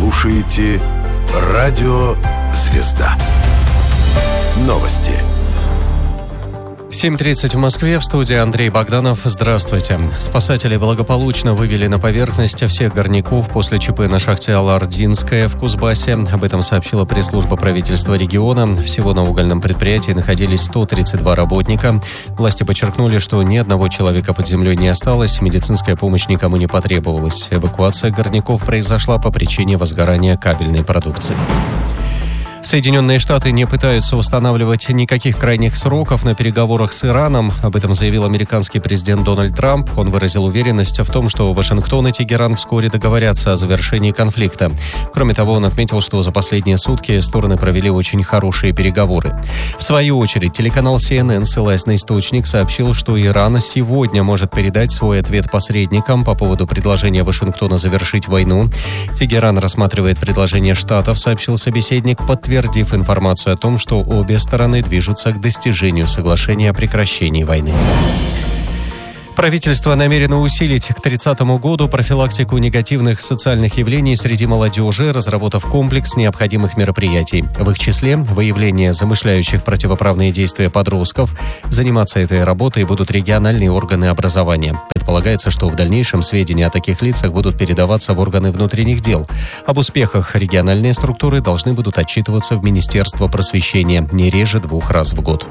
слушаете Радио Звезда. Новости. 7:30 в Москве, в студии Андрей Богданов. Здравствуйте. Спасатели благополучно вывели на поверхность всех горняков после ЧП на шахте Алардинская в Кузбассе. Об этом сообщила пресс-служба правительства региона. Всего на угольном предприятии находились 132 работника. Власти подчеркнули, что ни одного человека под землей не осталось, медицинская помощь никому не потребовалась. Эвакуация горняков произошла по причине возгорания кабельной продукции. Соединенные Штаты не пытаются устанавливать никаких крайних сроков на переговорах с Ираном. Об этом заявил американский президент Дональд Трамп. Он выразил уверенность в том, что Вашингтон и Тегеран вскоре договорятся о завершении конфликта. Кроме того, он отметил, что за последние сутки стороны провели очень хорошие переговоры. В свою очередь, телеканал CNN, ссылаясь на источник, сообщил, что Иран сегодня может передать свой ответ посредникам по поводу предложения Вашингтона завершить войну. Тегеран рассматривает предложение Штатов, сообщил собеседник, подтвердив информацию о том, что обе стороны движутся к достижению соглашения о прекращении войны. Правительство намерено усилить к 30 году профилактику негативных социальных явлений среди молодежи, разработав комплекс необходимых мероприятий. В их числе выявление замышляющих противоправные действия подростков. Заниматься этой работой будут региональные органы образования. Предполагается, что в дальнейшем сведения о таких лицах будут передаваться в органы внутренних дел. Об успехах региональные структуры должны будут отчитываться в Министерство просвещения не реже 2 раз в год.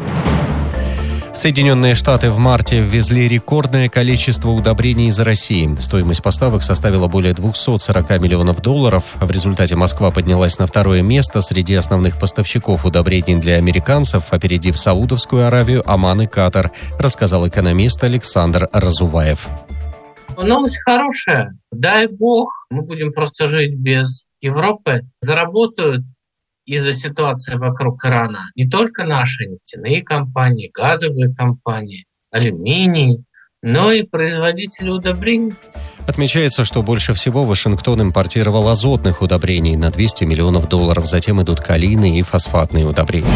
Соединенные Штаты в марте ввезли рекордное количество удобрений из России. Стоимость поставок составила более $240 миллионов. В результате Москва поднялась на 2-е место среди основных поставщиков удобрений для американцев, опередив Саудовскую Аравию, Оман и Катар, рассказал экономист Александр Разуваев. Новость хорошая. Дай бог, мы будем просто жить без Европы. Заработают из-за ситуации вокруг Ирана не только наши нефтяные компании, газовые компании, алюминий, но и производители удобрений. Отмечается, что больше всего Вашингтон импортировал азотных удобрений на $200 миллионов. Затем идут калийные и фосфатные удобрения.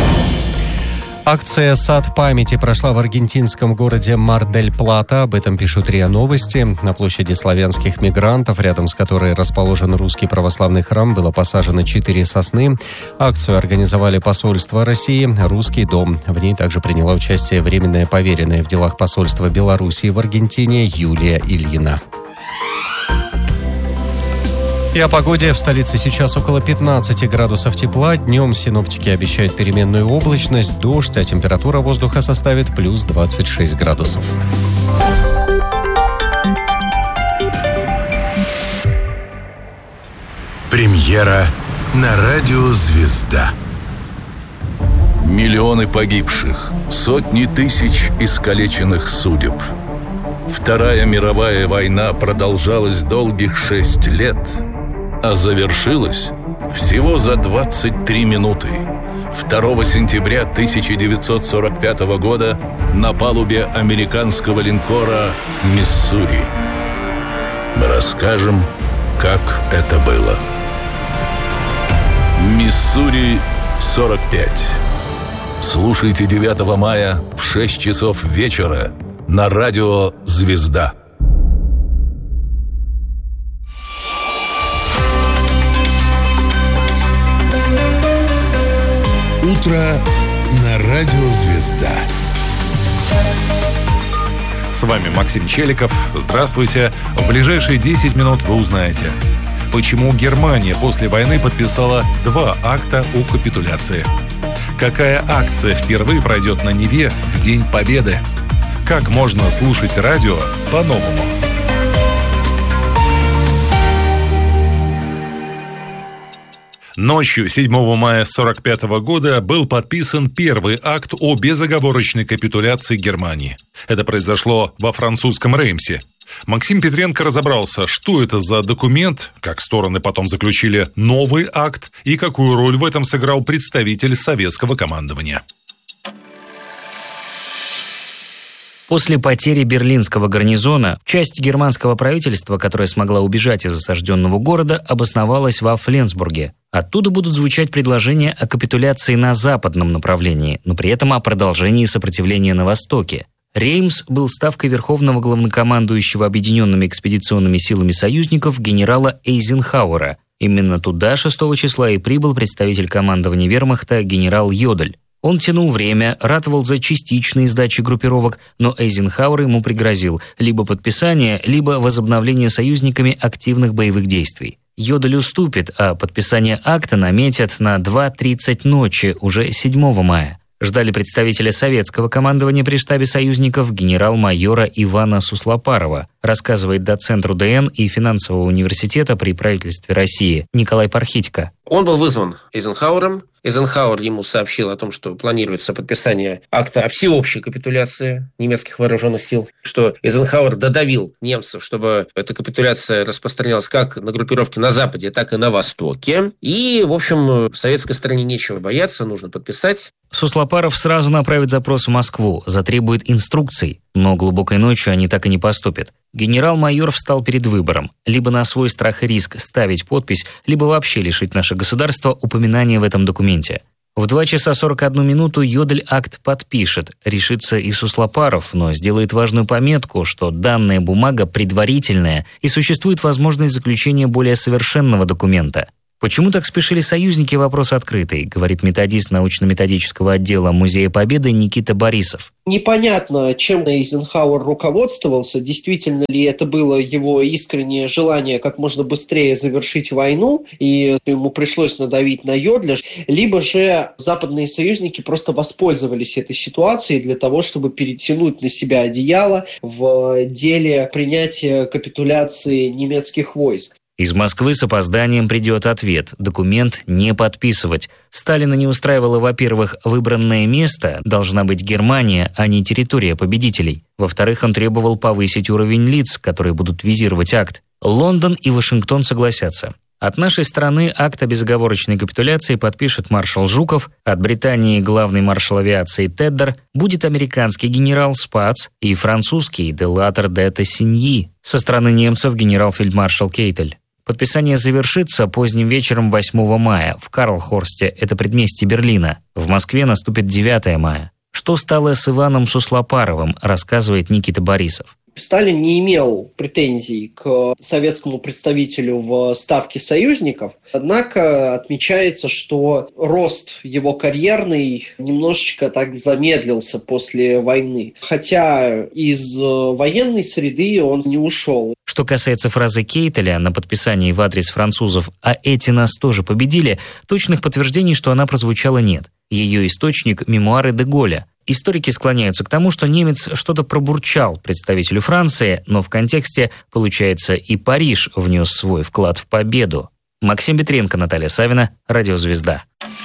Акция «Сад памяти» прошла в аргентинском городе Мар-дель-Плата. Об этом пишут РИА Новости. На площади славянских мигрантов, рядом с которой расположен русский православный храм, было посажено 4 сосны. Акцию организовали посольство России, Русский дом. В ней также приняла участие временная поверенная в делах посольства Белоруссии в Аргентине Юлия Ильина. И о погоде. В столице сейчас около 15 градусов тепла. Днем синоптики обещают переменную облачность, дождь, а температура воздуха составит плюс 26 градусов. Премьера на Радио Звезда. Миллионы погибших, сотни тысяч искалеченных судеб. Вторая мировая война продолжалась долгих 6 лет, а завершилась всего за 23 минуты. 2 сентября 1945 года на палубе американского линкора «Миссури». Мы расскажем, как это было. «Миссури-45». Слушайте 9 мая в 6 часов вечера на радио «Звезда». Утро на Радио Звезда. С вами Максим Челиков. Здравствуйте. В ближайшие 10 минут вы узнаете, почему Германия после войны подписала 2 акта о капитуляции. Какая акция впервые пройдет на Неве в День Победы? Как можно слушать радио по-новому? Ночью 7 мая 1945 года был подписан первый акт о безоговорочной капитуляции Германии. Это произошло во французском Реймсе. Максим Петренко разобрался, что это за документ, как стороны потом заключили новый акт и какую роль в этом сыграл представитель советского командования. После потери берлинского гарнизона часть германского правительства, которая смогла убежать из осажденного города, обосновалась во Фленсбурге. Оттуда будут звучать предложения о капитуляции на западном направлении, но при этом о продолжении сопротивления на востоке. Реймс был ставкой верховного главнокомандующего объединенными экспедиционными силами союзников генерала Эйзенхауэра. Именно туда 6 числа и прибыл представитель командования вермахта генерал Йодель. Он тянул время, ратовал за частичные сдачи группировок, но Эйзенхауэр ему пригрозил либо подписание, либо возобновление союзниками активных боевых действий. Йодель уступит, а подписание акта наметят на 2:30 ночи уже 7 мая. Ждали представителя советского командования при штабе союзников генерал-майора Ивана Суслопарова, рассказывает доцент РУДН и финансового университета при правительстве России Николай Пархитько. Он был вызван Эйзенхауэром. Эйзенхауэр ему сообщил о том, что планируется подписание акта о всеобщей капитуляции немецких вооруженных сил, что Эйзенхауэр додавил немцев, чтобы эта капитуляция распространялась как на группировки на Западе, так и на Востоке. И, в общем, советской стороне нечего бояться, нужно подписать. Суслопаров сразу направит запрос в Москву, затребует инструкций, но глубокой ночью они так и не поступят. Генерал-майор встал перед выбором: либо на свой страх и риск ставить подпись, либо вообще лишить наше государство упоминания в этом документе. В 2 часа 41 минуту Йодель акт подпишет, решится и Суслопаров, но сделает важную пометку, что данная бумага предварительная и существует возможность заключения более совершенного документа. Почему так спешили союзники, вопрос открытый, говорит методист научно-методического отдела Музея Победы Никита Борисов. Непонятно, чем Эйзенхауэр руководствовался, действительно ли это было его искреннее желание как можно быстрее завершить войну, и ему пришлось надавить на Йодля, либо же западные союзники просто воспользовались этой ситуацией для того, чтобы перетянуть на себя одеяло в деле принятия капитуляции немецких войск. Из Москвы с опозданием придет ответ: документ не подписывать. Сталина не устраивало, во-первых, выбранное место должна быть Германия, а не территория победителей. Во-вторых, он требовал повысить уровень лиц, которые будут визировать акт. Лондон и Вашингтон согласятся. От нашей страны акт о безоговорочной капитуляции подпишет маршал Жуков, от Британии главный маршал авиации Теддер, будет американский генерал Спац и французский Делатер де Тессиньи, со стороны немцев генерал-фельдмаршал Кейтель. Подписание завершится поздним вечером 8 мая в Карлхорсте, это предместье Берлина. В Москве наступит 9 мая. Что стало с Иваном Суслопаровым, рассказывает Никита Борисов. Сталин не имел претензий к советскому представителю в Ставке союзников, однако отмечается, что рост его карьерный немножечко так замедлился после войны, хотя из военной среды он не ушел. Что касается фразы Кейтеля на подписании в адрес французов «а эти нас тоже победили», точных подтверждений, что она прозвучала, нет. Ее источник – мемуары де Голля. Историки склоняются к тому, что немец что-то пробурчал представителю Франции, но в контексте, получается, и Париж внес свой вклад в победу. Максим Петренко, Наталья Савина, Радио Звезда.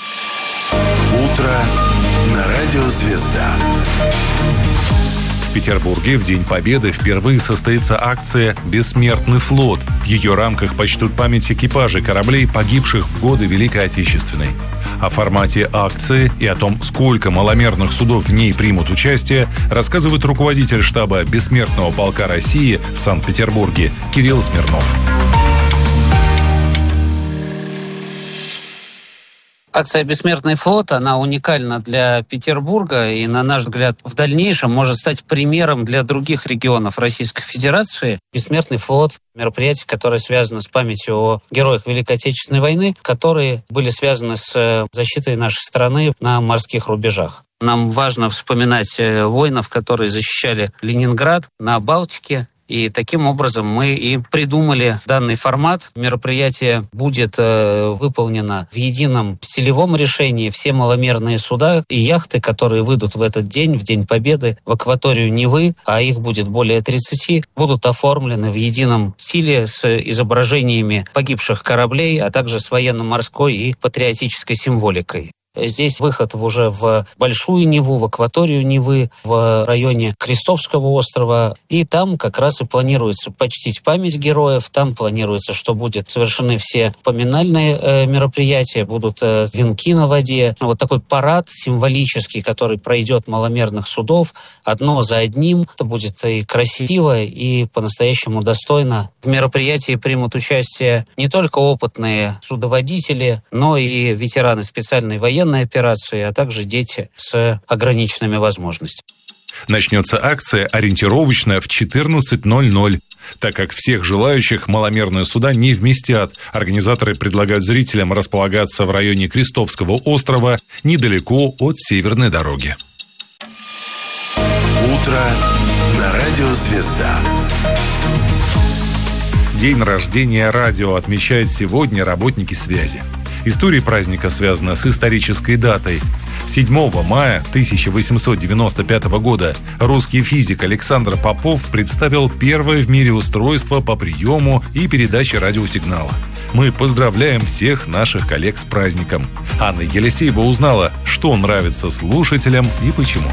Утро на Радио Звезда. В Петербурге в День Победы впервые состоится акция «Бессмертный флот». В ее рамках почтут память экипажей кораблей, погибших в годы Великой Отечественной. О формате акции и о том, сколько маломерных судов в ней примут участие, рассказывает руководитель штаба Бессмертного полка России в Санкт-Петербурге Кирилл Смирнов. Акция «Бессмертный флот», она уникальна для Петербурга и, на наш взгляд, в дальнейшем может стать примером для других регионов Российской Федерации. «Бессмертный флот» — мероприятие, которое связано с памятью о героях Великой Отечественной войны, которые были связаны с защитой нашей страны на морских рубежах. Нам важно вспоминать воинов, которые защищали Ленинград на Балтике. И таким образом мы и придумали данный формат. Мероприятие будет выполнено в едином стилевом решении. Все маломерные суда и яхты, которые выйдут в этот день, в День Победы, в акваторию Невы, а их будет более 30, будут оформлены в едином стиле с изображениями погибших кораблей, а также с военно-морской и патриотической символикой. Здесь выход уже в Большую Неву, в акваторию Невы, в районе Крестовского острова. И там как раз и планируется почтить память героев. Там планируется, что будут совершены все поминальные мероприятия, будут венки на воде. Вот такой парад символический, который пройдет маломерных судов одно за одним. Это будет и красиво, и по-настоящему достойно. В мероприятии примут участие не только опытные судоводители, но и ветераны специальной военной операции, а также дети с ограниченными возможностями. Начнется акция ориентировочно в 14:00. Так как всех желающих маломерные суда не вместят, организаторы предлагают зрителям располагаться в районе Крестовского острова, недалеко от Северной дороги. Утро на радио «Звезда». День рождения радио отмечают сегодня работники связи. История праздника связана с исторической датой. 7 мая 1895 года русский физик Александр Попов представил первое в мире устройство по приему и передаче радиосигнала. Мы поздравляем всех наших коллег с праздником. Анна Елисеева узнала, что нравится слушателям и почему.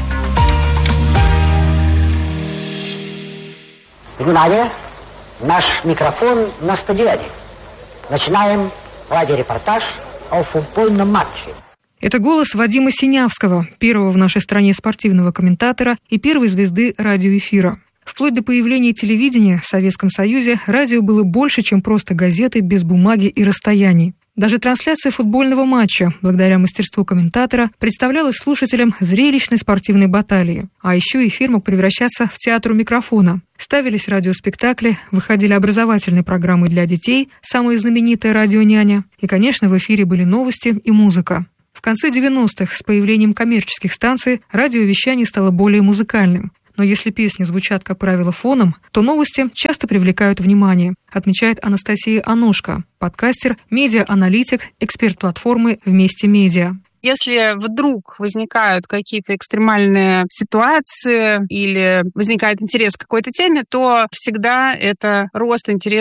Внимание! Наш микрофон на стадионе. Начинаем радиорепортаж о футбольном матче. Это голос Вадима Синявского, первого в нашей стране спортивного комментатора и первой звезды радиоэфира. Вплоть до появления телевидения в Советском Союзе радио было больше, чем просто газеты без бумаги и расстояний. Даже трансляция футбольного матча, благодаря мастерству комментатора, представлялась слушателям зрелищной спортивной баталии. А еще эфир мог превращаться в театр у микрофона. Ставились радиоспектакли, выходили образовательные программы для детей, самая знаменитая «Радионяня». И, конечно, в эфире были новости и музыка. В конце 90-х с появлением коммерческих станций радиовещание стало более музыкальным. Но если песни звучат, как правило, фоном, то новости часто привлекают внимание, отмечает Анастасия Анушка, подкастер, медиа-аналитик, эксперт платформы «Вместе Медиа». Если вдруг возникают какие-то экстремальные ситуации или возникает интерес к какой-то теме, то всегда это рост интереса